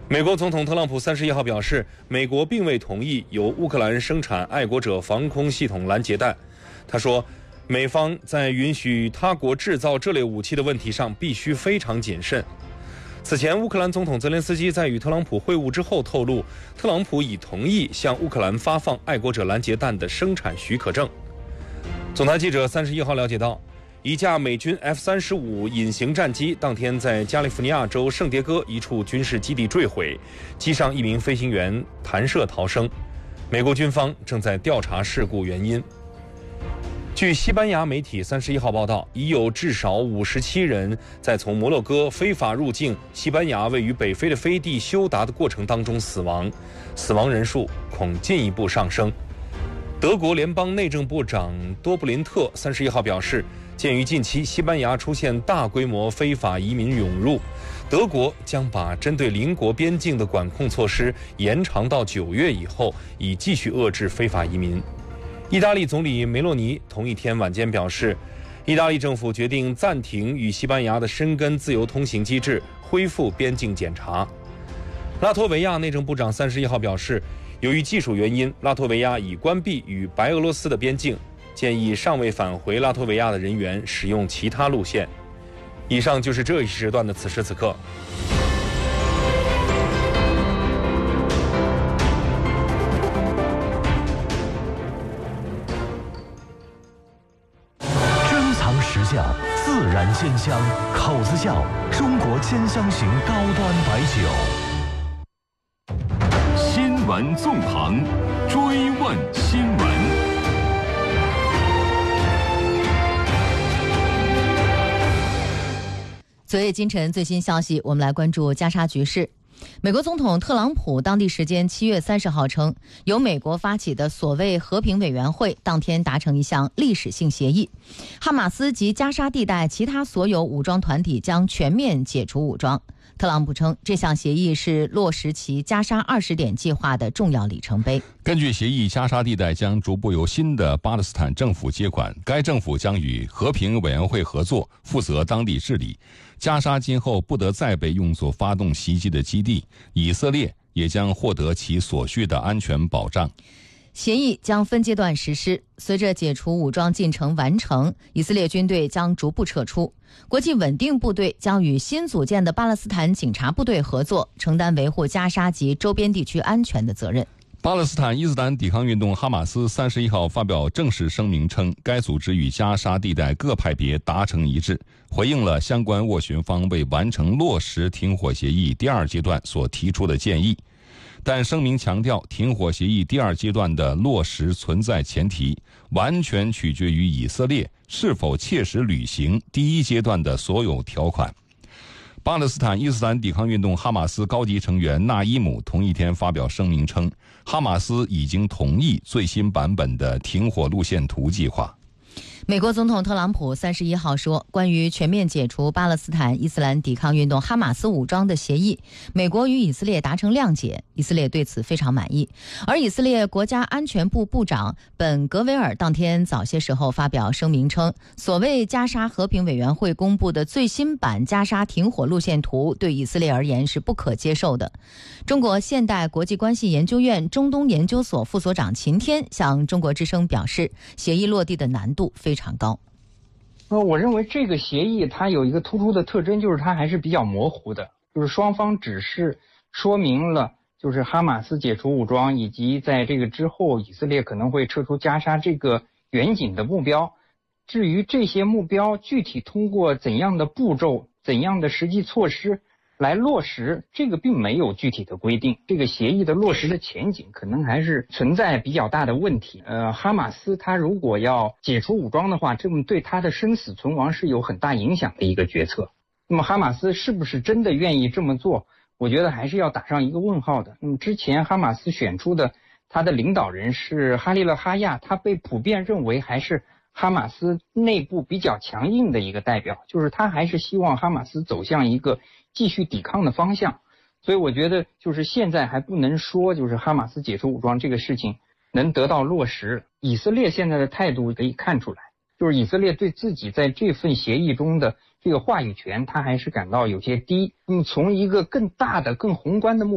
美国总统特朗普31号表示，美国并未同意由乌克兰生产爱国者防空系统拦截弹。他说，美方在允许他国制造这类武器的问题上必须非常谨慎。此前，乌克兰总统泽连斯基在与特朗普会晤之后透露，特朗普已同意向乌克兰发放爱国者拦截弹的生产许可证。总台记者31号了解到，一架美军 F-35隐形战机当天在加利福尼亚州圣迭戈一处军事基地坠毁，机上一名飞行员弹射逃生。美国军方正在调查事故原因。据西班牙媒体31号报道，已有至少57人在从摩洛哥非法入境西班牙位于北非的飞地休达的过程当中死亡，死亡人数恐进一步上升。德国联邦内政部长多布林特31号表示，鉴于近期西班牙出现大规模非法移民涌入，德国将把针对邻国边境的管控措施延长到9月以后，以继续遏制非法移民。意大利总理梅洛尼同一天晚间表示，意大利政府决定暂停与西班牙的申根自由通行机制，恢复边境检查。拉脱维亚内政部长31号表示，由于技术原因，拉脱维亚已关闭与白俄罗斯的边境，建议尚未返回拉脱维亚的人员使用其他路线。以上就是这一时段的此时此刻。 珍藏实窖，自然鲜香，口子窖，中国兼香型高端白酒。 新闻纵横，追问新闻。 昨夜今晨最新消息，我们来关注加沙局势。美国总统特朗普当地时间7月30号称，由美国发起的所谓和平委员会当天达成一项历史性协议，哈马斯及加沙地带其他所有武装团体将全面解除武装。特朗普称，这项协议是落实其加沙20点计划的重要里程碑。 根据协议，加沙地带将逐步由新的巴勒斯坦政府接管，该政府将与和平委员会合作，负责当地治理。加沙今后不得再被用作发动袭击的基地，以色列也将获得其所需的安全保障。 协议将分阶段实施，随着解除武装进程完成，以色列军队将逐步撤出。国际稳定部队将与新组建的巴勒斯坦警察部队合作，承担维护加沙及周边地区安全的责任。 巴勒斯坦伊斯兰抵抗运动哈马斯31号发表正式声明称，该组织与加沙地带各派别达成一致，回应了相关斡旋方为完成落实停火协议第2阶段所提出的建议。但声明强调，停火协议第2阶段的落实存在前提，完全取决于以色列是否切实履行第1阶段的所有条款。巴勒斯坦伊斯兰抵抗运动哈马斯高级成员纳伊姆同一天发表声明称，哈马斯已经同意最新版本的停火路线图计划。 美国总统特朗普31号说，关于全面解除巴勒斯坦伊斯兰抵抗运动哈马斯武装的协议，美国与以色列达成谅解，以色列对此非常满意。而以色列国家安全部部长本格维尔当天早些时候发表声明称，所谓加沙和平委员会公布的最新版加沙停火路线图对以色列而言是不可接受的。中国现代国际关系研究院中东研究所副所长秦天向中国之声表示，协议落地的难度非常高。 我认为这个协议它有一个突出的特征，就是它还是比较模糊的，就是双方只是说明了就是哈马斯解除武装以及在这个之后以色列可能会撤出加沙这个远景的目标。至于这些目标具体通过怎样的步骤、怎样的实际措施来落实，这个并没有具体的规定。这个协议的落实的前景可能还是存在比较大的问题。哈马斯他如果要解除武装的话，这么对他的生死存亡是有很大影响的一个决策。那么哈马斯是不是真的愿意这么做，我觉得还是要打上一个问号的。那么之前哈马斯选出的他的领导人是哈利勒哈亚，他被普遍认为还是哈马斯内部比较强硬的一个代表，就是他还是希望哈马斯走向一个继续抵抗的方向。所以我觉得就是现在还不能说就是哈马斯解除武装这个事情能得到落实。以色列现在的态度可以看出来，就是以色列对自己在这份协议中的这个话语权他还是感到有些低。从一个更大的更宏观的目标